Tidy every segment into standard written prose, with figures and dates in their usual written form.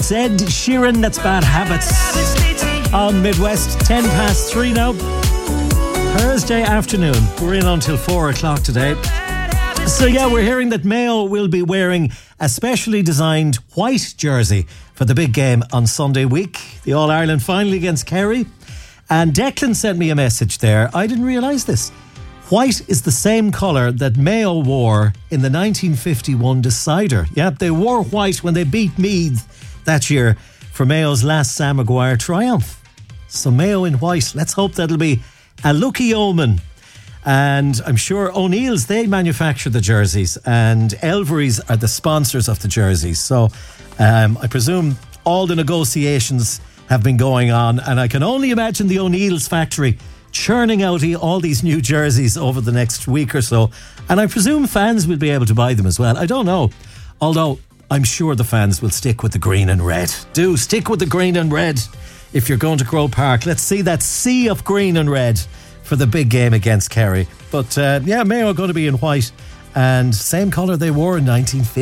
It's Ed Sheeran, that's Bad Habits. On Midwest, 3:10 now. Thursday afternoon. We're in until 4 o'clock today. So yeah, we're hearing that Mayo will be wearing a specially designed white jersey for the big game on Sunday week. The All-Ireland final against Kerry. And Declan sent me a message there. I didn't realise this. White is the same colour that Mayo wore in the 1951 decider. Yeah, they wore white when they beat Meath that year for Mayo's last Sam Maguire triumph. So Mayo in white. Let's hope that'll be a lucky omen. And I'm sure O'Neill's, they manufacture the jerseys, and Elvery's are the sponsors of the jerseys. So I presume all the negotiations have been going on, and I can only imagine the O'Neill's factory churning out all these new jerseys over the next week or so. And I presume fans will be able to buy them as well. I don't know. Although I'm sure the fans will stick with the green and red. Do stick with the green and red if you're going to Croke Park. Let's see that sea of green and red for the big game against Kerry. But yeah, Mayo are going to be in white, and same colour they wore in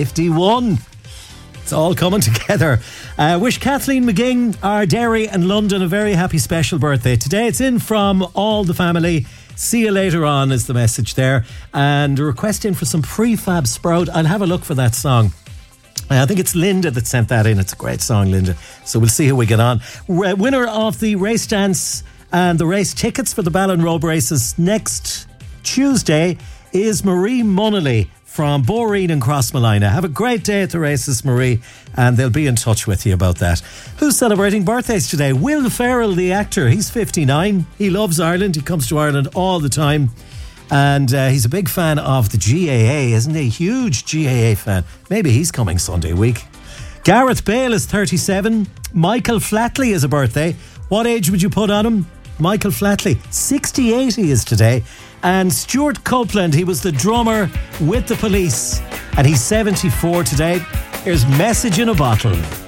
1951. It's all coming together. Wish Kathleen McGing, our Derry and London, a very happy special birthday today. It's in from all the family. See you later on is the message there. And a request in for some Prefab Sprout. I'll have a look for that song. I think it's Linda that sent that in. It's a great song, Linda. So we'll see how we get on. Winner of the race dance and the race tickets for the Ballinrobe races next Tuesday is Marie Munnelly from Boreen and Crossmolina. Have a great day at the races, Marie, and they'll be in touch with you about that. Who's celebrating birthdays today? Will Ferrell, the actor. He's 59. He loves Ireland. He comes to Ireland all the time. And he's a big fan of the GAA, isn't he? Huge GAA fan. Maybe he's coming Sunday week. Gareth Bale is 37. Michael Flatley is a birthday. What age would you put on him? Michael Flatley, 68 he is today. And Stuart Copeland, he was the drummer with the Police, and he's 74 today. Here's Message in a Bottle.